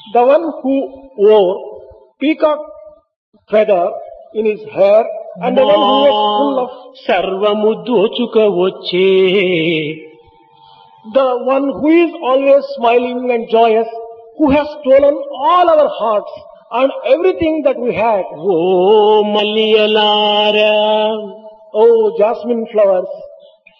The one who wore peacock feather in his hair and the one who was full of, సర్వము దోచుక వచ్చే the one who is always smiling and joyous, who has stolen all our hearts and everything that we had. Oh మల్లియలారా Oh, jasmine flowers,